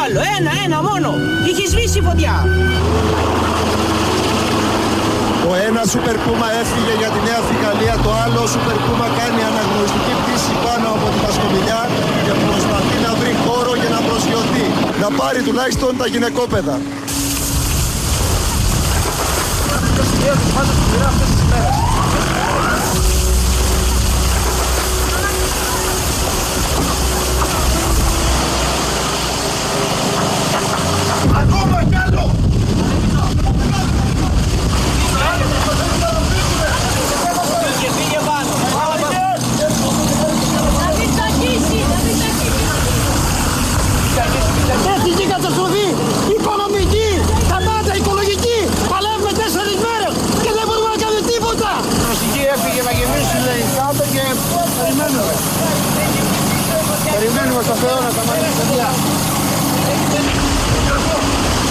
άλλο, ένα μόνο. Είχε σβήσει η φωτιά. Το ένα Super Puma έφυγε για τη Νέα Φικαλία, το άλλο Super Puma κάνει αναγνωριστική πτήση πάνω από τη Πασκομιλιά και προσπαθεί να βρει χώρο για να προσγειωθεί. Να πάρει τουλάχιστον τα γυναικόπαιδα. Ακόμα κι άλλο! Τεχνική καταστροφή, οικονομική, τα πάντα οικολογική. Παλεύουμε 4 μέρες και δεν μπορούμε να κάνουμε τίποτα. Η προσοχή έφυγε να γεμίσουν κάτω και περιμένουμε. Περιμένουμε στο Θεό να σταματήσει.